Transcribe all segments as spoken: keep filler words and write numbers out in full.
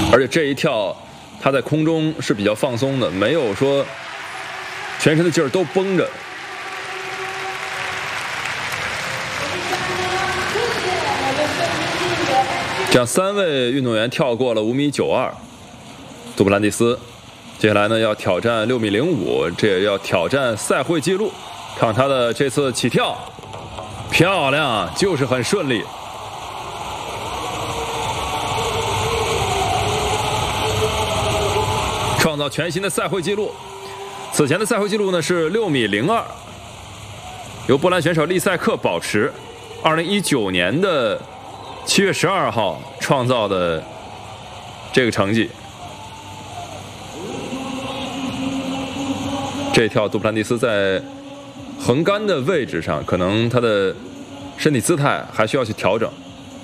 而且这一跳他在空中是比较放松的，没有说全身的劲儿都绷着。这样三位运动员跳过了五米九二，杜普兰蒂斯接下来呢要挑战六米零五，这也要挑战赛会纪录。看他的这次起跳，漂亮，就是很顺利。创造全新的赛会纪录。此前的赛会纪录呢是六米零二，由波兰选手利塞克保持。二零一九年的七月十二号创造的这个成绩。这一跳杜普兰蒂斯在横杆的位置上，可能他的身体姿态还需要去调整。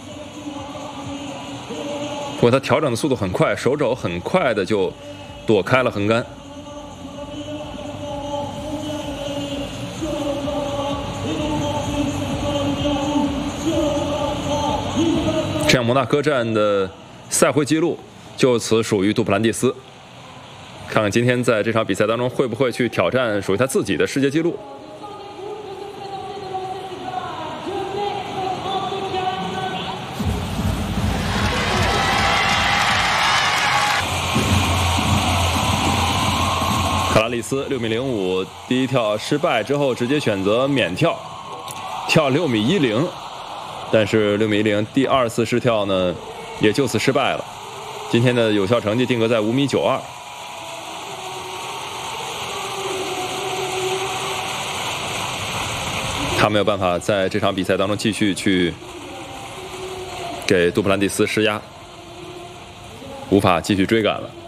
不过他调整的速度很快，手肘很快的就躲开了横杆。这样摩纳哥站的赛会纪录就此属于杜普兰蒂斯。看看今天在这场比赛当中会不会去挑战属于他自己的世界纪录。卡拉利斯六米零五第一跳失败之后，直接选择免跳，跳六米一零，但是六米一零第二次试跳呢，也就此失败了。今天的有效成绩定格在五米九二。他没有办法在这场比赛当中继续去给杜普兰蒂斯施压，无法继续追赶了。